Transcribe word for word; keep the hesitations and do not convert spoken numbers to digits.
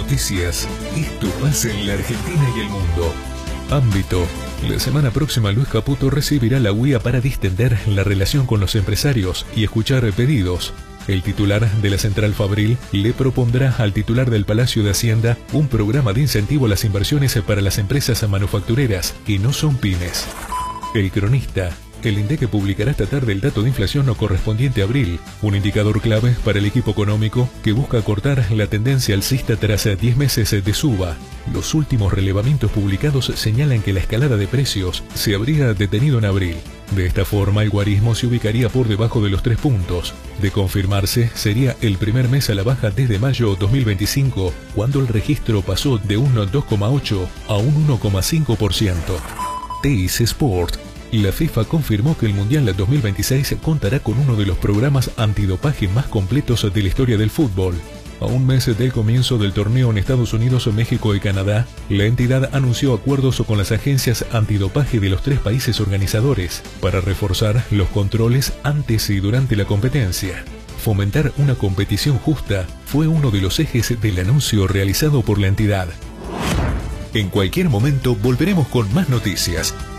noticias, esto pasa en la Argentina y el mundo. Ámbito. La semana próxima Luis Caputo recibirá la U I A para distender la relación con los empresarios y escuchar pedidos. El titular de la Central Fabril le propondrá al titular del Palacio de Hacienda un programa de incentivo a las inversiones para las empresas manufactureras que no son pymes. El Cronista. El INDEC publicará esta tarde el dato de inflación no correspondiente a abril, un indicador clave para el equipo económico que busca cortar la tendencia alcista tras diez meses de suba. Los últimos relevamientos publicados señalan que la escalada de precios se habría detenido en abril. De esta forma, el guarismo se ubicaría por debajo de los tres puntos. De confirmarse, sería el primer mes a la baja desde mayo dos mil veinticinco, cuando el registro pasó de un dos coma ocho a un uno coma cinco por ciento. Teis Sport. La FIFA confirmó que el Mundial dos mil veintiséis contará con uno de los programas antidopaje más completos de la historia del fútbol. A un mes del comienzo del torneo en Estados Unidos, México y Canadá, la entidad anunció acuerdos con las agencias antidopaje de los tres países organizadores para reforzar los controles antes y durante la competencia. Fomentar una competición justa fue uno de los ejes del anuncio realizado por la entidad. En cualquier momento volveremos con más noticias.